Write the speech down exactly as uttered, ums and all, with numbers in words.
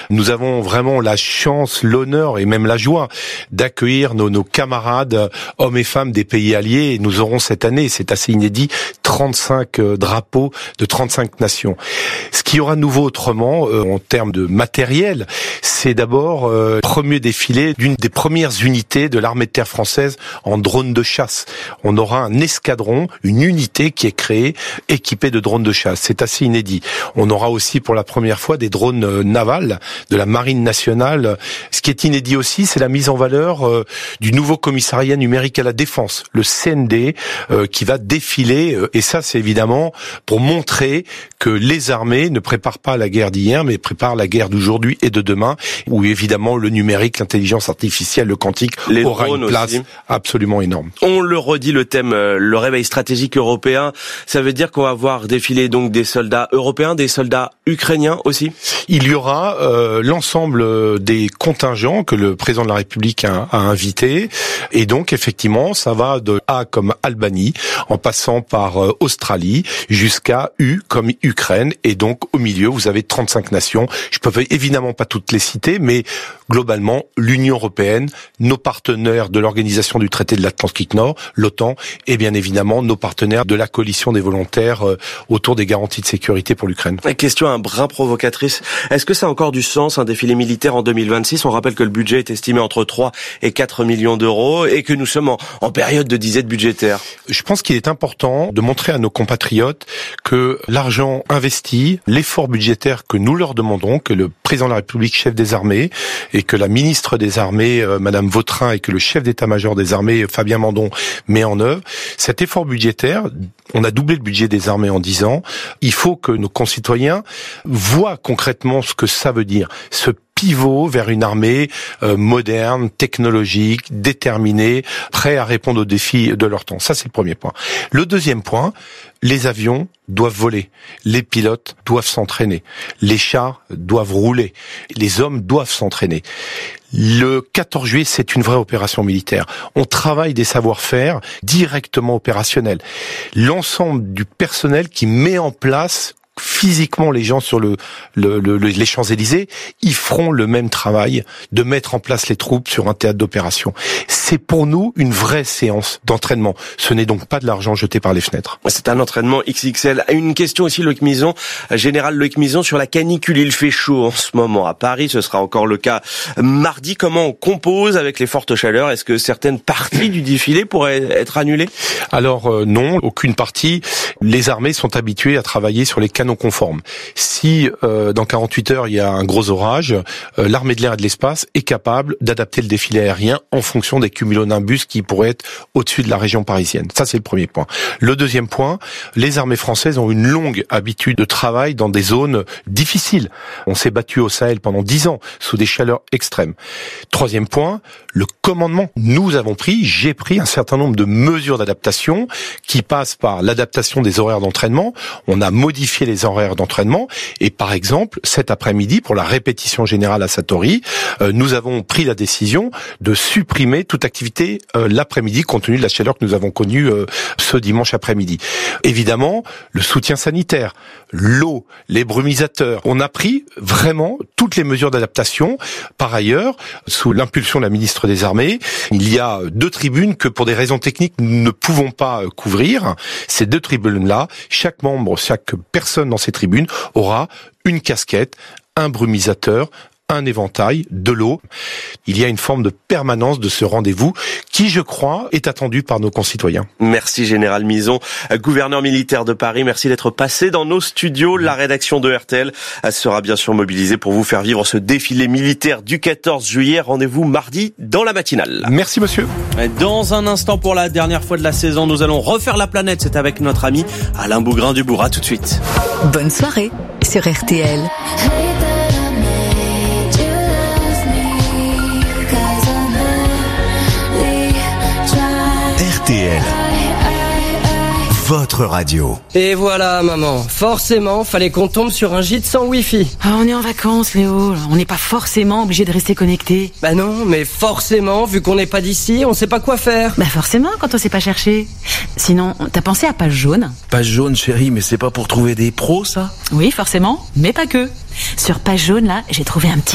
Nous avons vraiment la chance, l'honneur et même la joie d'accueillir nos, nos camarades, hommes et femmes des pays alliés. Et nous aurons cette année, c'est assez inédit, trente-cinq euh, drapeaux de trente-cinq nations. Ce qui aura de nouveau autrement, euh, en termes de matériel, c'est d'abord euh, premier défilé d'une des premières unités de l'armée de terre française en drone de chasse. On aura un escadron, une unité qui est créée, équipée de drones de chasse. C'est assez inédit. On aura aussi pour la première fois des drones euh, navals de la marine nationale. Ce qui est inédit aussi, c'est la mise en valeur euh, du nouveau commissariat numérique à la défense, le C N D, euh, qui va défiler. Euh, et ça, c'est évidemment pour montrer que les armées ne préparent pas la guerre d'hier, mais préparent la guerre d'aujourd'hui et de demain, où évidemment le numérique, l'intelligence artificielle, le quantique les aura une place aussi absolument énorme. On le redit, le thème, le réveil stratégique européen, ça veut dire qu'on va voir défiler donc des soldats européens, des soldats ukrainiens aussi? Il y aura euh, l'ensemble des contingents que le président de la République a, a invités, et donc effectivement ça va de A comme Albanie, en passant par euh, Australie, jusqu'à U comme Ukraine, et donc au milieu vous avez trente-cinq nations. Je peux évidemment pas toutes les citer, mais globalement l'Union européenne, nos partenaires de l'Organisation du traité de l'Atlantique Nord, l'OTAN, et bien évidemment nos partenaires de la coalition des volontaires euh, autour des garanties de sécurité pour l'Ukraine. Question un brin provocatrice. Est-ce que ça a encore du sens, un défilé militaire en deux mille vingt-six? On rappelle que le budget est estimé entre trois et quatre millions d'euros et que nous sommes en, en période de disette budgétaire. Je pense qu'il est important de montrer à nos compatriotes que l'argent investi, l'effort budgétaire que nous leur demandons, que le président de la République, chef des armées, et que la ministre des Armées, euh, Madame Vautrin, et que le chef d'état-major des armées, Fabien Mandon, met en œuvre, cet effort budgétaire, on a doublé le budget des armées en dix ans, il faut que nos concitoyens voient concrètement ce que ça veut dire, ce pivot vers une armée euh, moderne, technologique, déterminée, prêt à répondre aux défis de leur temps. Ça, c'est le premier point. Le deuxième point, les avions doivent voler, les pilotes doivent s'entraîner, les chars doivent rouler, les hommes doivent s'entraîner. Le quatorze juillet, c'est une vraie opération militaire. On travaille des savoir-faire directement opérationnels. L'ensemble du personnel qui met en place physiquement les gens sur le, le, le, les Champs-Élysées, ils feront le même travail de mettre en place les troupes sur un théâtre d'opération. C'est pour nous une vraie séance d'entraînement. Ce n'est donc pas de l'argent jeté par les fenêtres. C'est un entraînement X X L. Une question aussi, Loïc Mison, général Loïc Mison, sur la canicule. Il fait chaud en ce moment à Paris, ce sera encore le cas mardi. Comment on compose avec les fortes chaleurs? Est-ce que certaines parties du défilé pourraient être annulées? Alors euh, non, aucune partie. Les armées sont habituées à travailler sur les canons conformes. Si euh, dans quarante-huit heures il y a un gros orage, euh, l'armée de l'air et de l'espace est capable d'adapter le défilé aérien en fonction des cumulonimbus qui pourraient être au-dessus de la région parisienne. Ça, c'est le premier point. Le deuxième point, les armées françaises ont une longue habitude de travail dans des zones difficiles. On s'est battu au Sahel pendant dix ans sous des chaleurs extrêmes. Troisième point, le commandement. Nous avons pris, j'ai pris un certain nombre de mesures d'adaptation qui passent par l'adaptation des horaires d'entraînement. On a modifié les horaires d'entraînement et par exemple, cet après-midi, pour la répétition générale à Satory, euh, nous avons pris la décision de supprimer toute activité euh, l'après-midi compte tenu de la chaleur que nous avons connue euh, ce dimanche après-midi. Évidemment, le soutien sanitaire, l'eau, les brumisateurs. On a pris vraiment toutes les mesures d'adaptation. Par ailleurs, sous l'impulsion de la ministre des Armées, il y a deux tribunes que pour des raisons techniques nous ne pouvons pas couvrir. Ces deux tribunes-là, chaque membre, chaque personne dans ces tribunes aura une casquette, un brumisateur, un éventail, de l'eau. Il y a une forme de permanence de ce rendez-vous qui, je crois, est attendu par nos concitoyens. Merci Général Mison, gouverneur militaire de Paris. Merci d'être passé dans nos studios. La rédaction de R T L sera bien sûr mobilisée pour vous faire vivre ce défilé militaire du quatorze juillet. Rendez-vous mardi dans la matinale. Merci monsieur. Dans un instant, pour la dernière fois de la saison, nous allons refaire la planète. C'est avec notre ami Alain Bougrain-Dubourg. À tout de suite. Bonne soirée sur R T L. R T L, votre radio. Et voilà, maman. Forcément, fallait qu'on tombe sur un gîte sans wifi. Ah, on est en vacances, Léo. On n'est pas forcément obligé de rester connecté. Bah non, mais forcément, vu qu'on n'est pas d'ici, on sait pas quoi faire. Bah forcément, quand on sait pas chercher. Sinon, t'as pensé à Page Jaune? Page Jaune, chérie, mais c'est pas pour trouver des pros, ça? Oui, forcément, mais pas que. Sur Page Jaune, là, j'ai trouvé un petit